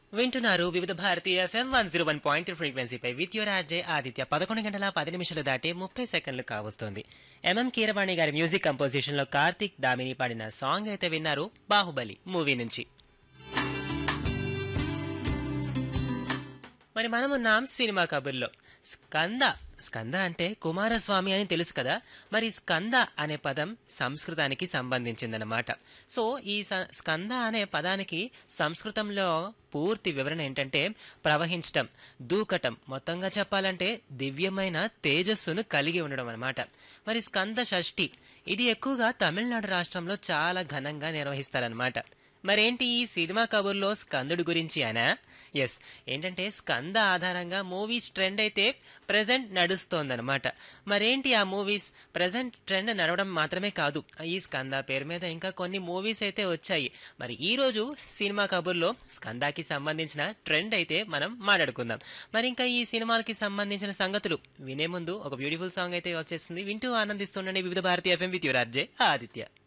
వింటున్నారు వివిధ Bharati FM 101.3 ఫ్రీక్వెన్సీపై with your RJ Aditya 11 గంటల 10 నిమిషాలు దాటి 30 సెకండ్లు కావస్తోంది. ఎంఎం కీరవాణి గారి మ్యూజిక్ కంపోజిషన్ లో కార్తిక్ దామిని పాడిన సాంగ్ అయితే విన్నారు బాహుబలి మూవీ నుంచి. మరి మనమున్నాం సినిమా కబుర్లో. స్కంద స్కంద అంటే కుమారస్వామి అని తెలుసు కదా. మరి స్కంద అనే పదం సంస్కృతానికి సంబంధించిందనమాట. సో ఈ స్కంద అనే పదానికి సంస్కృతంలో పూర్తి వివరణ ఏంటంటే ప్రవహించటం, దూకటం, మొత్తంగా చెప్పాలంటే దివ్యమైన తేజస్సును కలిగి ఉండడం అనమాట. మరి స్కంద షష్ఠి ఇది ఎక్కువగా తమిళనాడు రాష్ట్రంలో చాలా ఘనంగా నిర్వహిస్తారనమాట. మరేంటి ఈ సినిమా కబుర్లో స్కందుడి గురించి అనా? ఎస్, ఏంటంటే స్కంద ఆధారంగా మూవీస్ ట్రెండ్ అయితే ప్రజెంట్ నడుస్తోందనమాట. మరేంటి ఆ మూవీస్ ప్రజెంట్ ట్రెండ్ నడవడం మాత్రమే కాదు, ఈ స్కంద పేరు మీద ఇంకా కొన్ని మూవీస్ అయితే వచ్చాయి. మరి ఈ రోజు సినిమా కబుర్లో స్కందాకి సంబంధించిన ట్రెండ్ అయితే మనం మాట్లాడుకుందాం. మరి ఇంకా ఈ సినిమాలకి సంబంధించిన సంగతులు వినే ముందు ఒక బ్యూటిఫుల్ సాంగ్ అయితే వచ్చేస్తుంది. వింటూ ఆనందిస్తుండండి వివిధ భారతీయ FM with your RJ Aditya.